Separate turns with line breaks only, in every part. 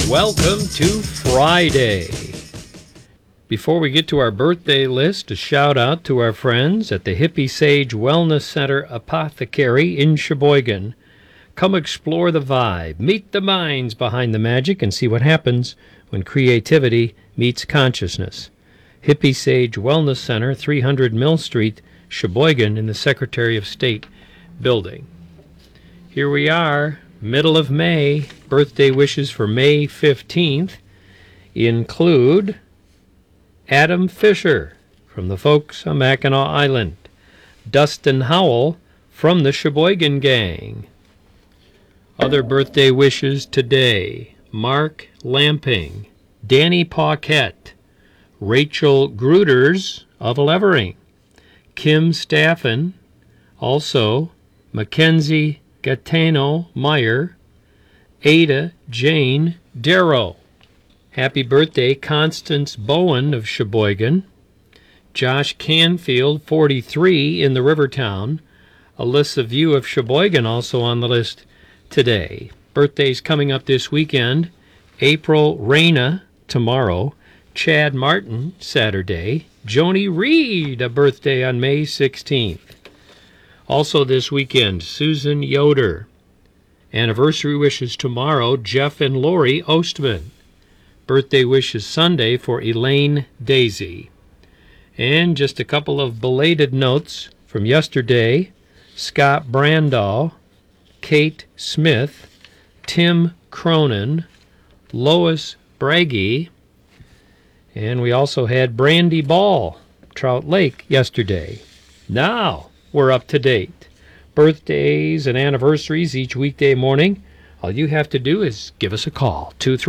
Welcome to Friday. Before we get to our birthday list, a shout out to our friends at the Hippie Sage Wellness Center Apothecary in Sheboygan. Come explore the vibe, meet the minds behind the magic, and see what happens when creativity meets consciousness. Hippie Sage Wellness Center, 300 Mill Street, Sheboygan, in the Secretary of State building. Here we are, middle of May. Birthday wishes for May 15th include Adam Fisher from the folks on Mackinac Island, Dustin Howell from the Sheboygan Gang. Other birthday wishes today: Mark Lamping, Danny Paquette, Rachel Gruders of Levering, Kim Staffen, also Mackenzie Gaetano Meyer, Ada Jane Darrow. Happy birthday, Constance Bowen of Sheboygan, Josh Canfield, 43, in the Rivertown, Alyssa View of Sheboygan also on the list today. Birthdays coming up this weekend: April Reyna tomorrow, Chad Martin Saturday, Joni Reed, a birthday on May 16th. Also this weekend, Susan Yoder. Anniversary wishes tomorrow, Jeff and Lori Ostman. Birthday wishes Sunday for Elaine Daisy. And just a couple of belated notes from yesterday: Scott Brandau, Kate Smith, Tim Cronin, Lois Braggy, and we also had Brandy Ball, Trout Lake, yesterday. Now we're up to date. Birthdays and anniversaries each weekday morning. All you have to do is give us a call,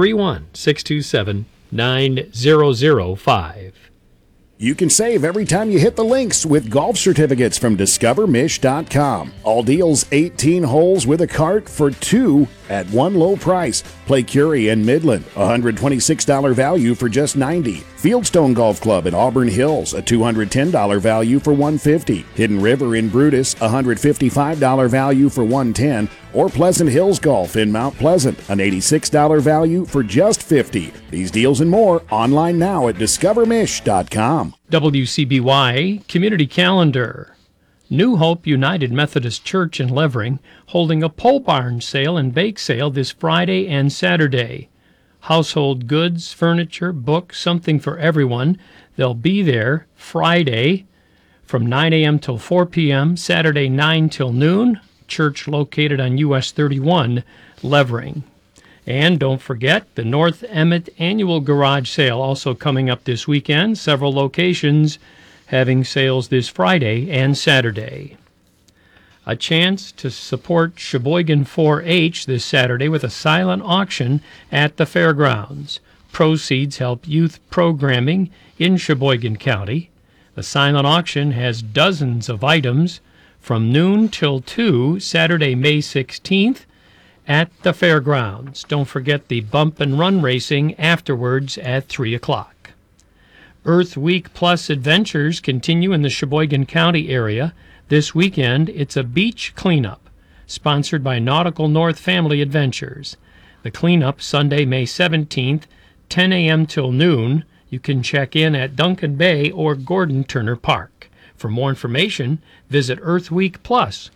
231-627-9005.
You can save every time you hit the links with golf certificates from DiscoverMish.com. All deals 18 holes with a cart for 2 at one low price. Play Curie in Midland, $126 value for just $90. Fieldstone Golf Club in Auburn Hills, a $210 value for $150. Hidden River in Brutus, $155 value for $110. Or Pleasant Hills Golf in Mount Pleasant, an $86 value for just $50. These deals and more online now at DiscoverMish.com.
WCBY Community Calendar. New Hope United Methodist Church in Levering holding a pole barn sale and bake sale this Friday and Saturday. Household goods, furniture, books, something for everyone. They'll be there Friday from 9 a.m. till 4 p.m., Saturday 9 till noon. Church located on US 31, Levering. And don't forget the North Emmett Annual Garage Sale also coming up this weekend. Several locations having sales this Friday and Saturday. A chance to support Sheboygan 4-H this Saturday with a silent auction at the fairgrounds. Proceeds help youth programming in Sheboygan County. The silent auction has dozens of items from noon till 2, Saturday, May 16th, at the fairgrounds. Don't forget the bump and run racing afterwards at 3 o'clock. Earth Week Plus adventures continue in the Sheboygan County area. This weekend, it's a beach cleanup, sponsored by Nautical North Family Adventures. The cleanup, Sunday, May 17th, 10 a.m. till noon. You can check in at Duncan Bay or Gordon Turner Park. For more information, visit earthweekplus.com.